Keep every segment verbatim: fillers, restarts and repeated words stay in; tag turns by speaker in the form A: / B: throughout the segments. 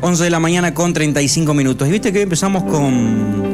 A: once de la mañana con treinta y cinco minutos. Y viste que empezamos con...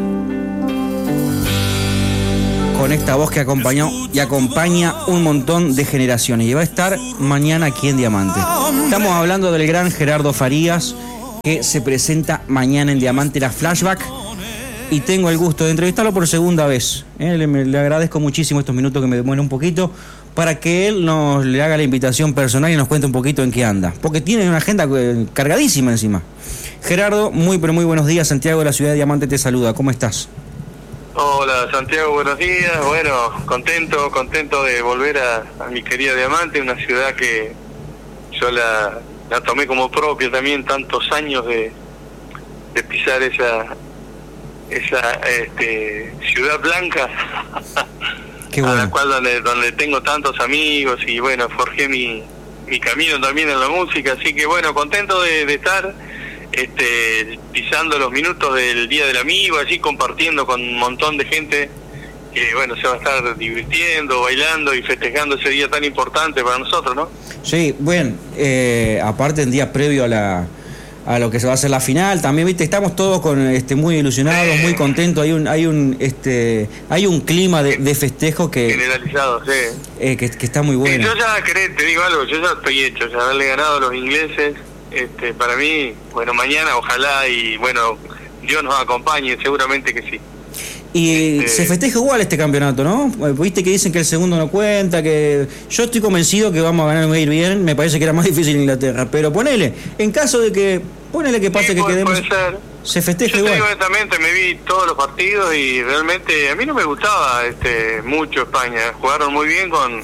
A: con esta voz que acompañó y acompaña un montón de generaciones. Y va a estar mañana aquí en Diamante. Estamos hablando del gran Gerardo Farías, que se presenta mañana en Diamante, la Flashback. Y tengo el gusto de entrevistarlo por segunda vez. ¿eh? Le, le agradezco muchísimo estos minutos que me demore un poquito para que él nos le haga la invitación personal y nos cuente un poquito en qué anda. Porque tiene una agenda cargadísima encima. Gerardo, muy pero muy buenos días. Santiago de la ciudad de Diamante te saluda. ¿Cómo estás?
B: Hola Santiago, buenos días. Bueno, contento, contento de volver a, a mi querida Diamante, una ciudad que yo la, la tomé como propia también, tantos años de, de pisar esa esa este, ciudad blanca.
A: Qué bueno.
B: A la cual donde, donde tengo tantos amigos y bueno, forjé mi, mi camino también en la música, así que bueno, contento de, de estar este pisando los minutos del Día del Amigo, allí compartiendo con un montón de gente que bueno, se va a estar divirtiendo, bailando y festejando ese día tan importante para nosotros, ¿no?
A: Sí, bueno, eh, aparte en día previo a la a lo que se va a hacer la final, también viste, estamos todos con este muy ilusionados, muy contentos, hay un hay un este hay un clima de, de festejo que
B: generalizado, sí.
A: Eh, que, que está muy bueno.
B: Sí, yo ya querés, te digo algo, yo ya estoy hecho, ya haberle ganado a los ingleses, este para mí, bueno, mañana ojalá y bueno, Dios nos acompañe, seguramente que sí.
A: Y este... se festeja igual este campeonato, ¿no? Viste que dicen que el segundo no cuenta, que yo estoy convencido que vamos a ganar, va a ir bien, me parece que era más difícil en Inglaterra, pero ponele, en caso de que, ponele que pase sí, que
B: puede,
A: quedemos,
B: puede ser.
A: Se festeja
B: yo
A: igual.
B: Yo honestamente me vi todos los partidos y realmente a mí no me gustaba este mucho España, jugaron muy bien con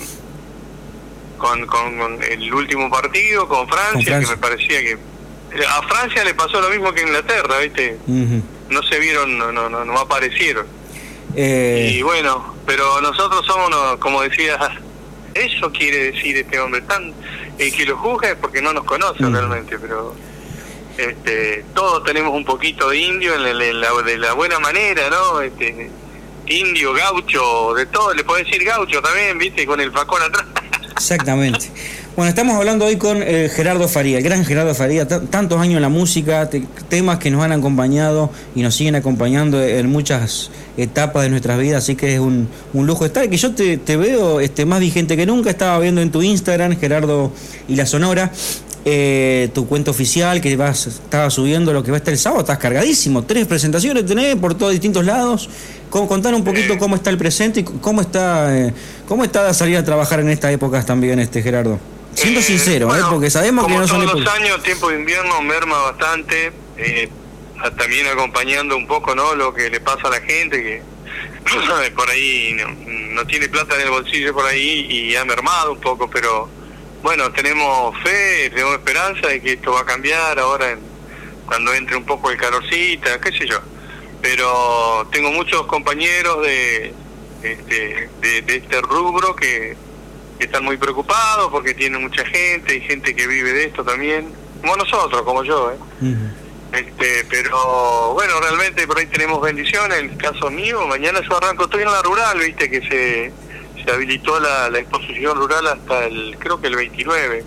B: con, con, con el último partido, con Francia, con Francia, que me parecía que a Francia le pasó lo mismo que a Inglaterra, ¿viste? Uh-huh. No se vieron, no, no, no, no aparecieron. Eh... Y bueno, pero nosotros somos, como decía, eso quiere decir este hombre, tan el que lo juzga es porque no nos conoce uh-huh. realmente, pero este todos tenemos un poquito de indio en la, en la, de la buena manera, ¿no? Este indio, gaucho, de todo, le podés decir gaucho también, ¿viste? Con el facón atrás.
A: Exactamente. Bueno, estamos hablando hoy con eh, Gerardo Farías, el gran Gerardo Farías, t- tantos años en la música, te- temas que nos han acompañado y nos siguen acompañando en muchas etapas de nuestras vidas, así que es un, un lujo estar, que yo te, te veo este, más vigente que nunca. Estaba viendo en tu Instagram, Gerardo y la Sonora, eh, tu cuenta oficial que vas estaba subiendo lo que va a estar el sábado, estás cargadísimo, tres presentaciones tenés por todos distintos lados. ¿Cómo, contar un poquito cómo está el presente y cómo está eh, cómo está salir a trabajar en estas épocas también, este Gerardo? Siendo eh, sincero, bueno, ¿eh? Porque sabemos que no son
B: todos los años, tiempo de invierno merma bastante, eh, también acompañando un poco, ¿no? Lo que le pasa a la gente que por ahí no, no tiene plata en el bolsillo por ahí y ha mermado un poco, pero bueno, tenemos fe, tenemos esperanza de que esto va a cambiar ahora en, cuando entre un poco el calorcito, qué sé yo. Pero tengo muchos compañeros de este, de, de este rubro que, que están muy preocupados porque tienen mucha gente y gente que vive de esto también, como nosotros, como yo, ¿eh? Uh-huh. Este, pero bueno, realmente por ahí tenemos bendiciones. En el caso mío, mañana yo arranco, estoy en la rural, viste que se, se habilitó la, la exposición rural hasta el, creo que el veintinueve,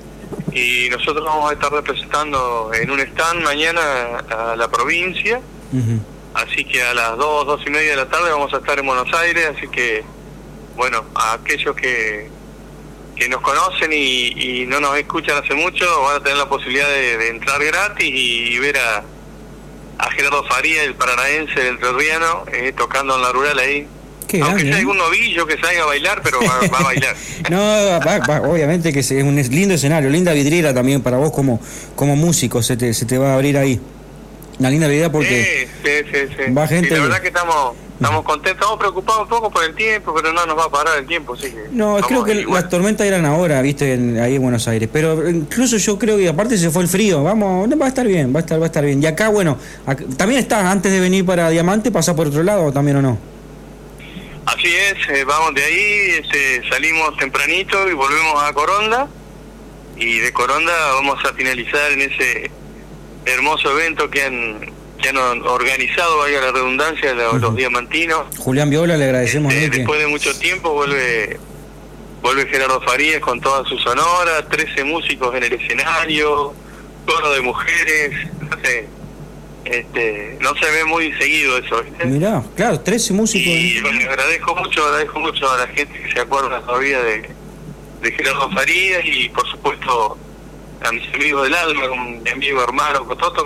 B: y nosotros vamos a estar representando en un stand mañana a la provincia. Uh-huh. Así que a las dos, dos y media de la tarde vamos a estar en Buenos Aires, así que, bueno, a aquellos que que nos conocen y, y no nos escuchan hace mucho, van a tener la posibilidad de, de entrar gratis y, y ver a, a Gerardo Farías, el paranaense del entrerriano, eh, tocando en la rural ahí. Qué Aunque grande, sea algún novillo que salga a bailar, pero va, va a bailar.
A: No, va, va, obviamente que es un lindo escenario, linda vidriera también para vos como como músico, se te, se te va a abrir ahí. Una linda idea porque
B: sí, sí, sí, sí.
A: va gente.
B: Sí, la verdad que estamos estamos contentos, estamos preocupados un poco por el tiempo, pero no nos va a parar el tiempo, así que
A: no, creo que igual. Las tormentas eran ahora, viste, en, ahí en Buenos Aires, pero incluso yo creo que aparte se fue el frío, vamos, va a estar bien, va a estar va a estar bien. Y acá, bueno, acá, también está antes de venir para Diamante, pasar por otro lado también, ¿o no?
B: Así es, eh, vamos de ahí, este, salimos tempranito y volvemos a Coronda, y de Coronda vamos a finalizar en ese hermoso evento que han que han organizado, valga la redundancia, los, uh-huh. los diamantinos.
A: Julián Viola, le agradecemos.
B: Este, después de mucho tiempo vuelve vuelve Gerardo Farías con toda su sonora, trece músicos en el escenario, coro de mujeres, entonces este no se ve muy seguido eso, ¿viste?
A: Mirá, claro, trece músicos.
B: Y bueno, agradezco mucho, agradezco mucho a la gente que se acuerda todavía de, de Gerardo Farías y por supuesto a mis amigos del alma, con mi amigo hermano Cototo,